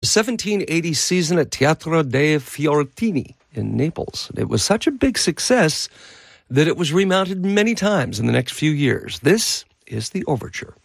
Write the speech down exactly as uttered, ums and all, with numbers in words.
The seventeen eighty season at Teatro dei Fiorentini in Naples. It was such a big success that it was remounted many times in the next few years. This is the overture.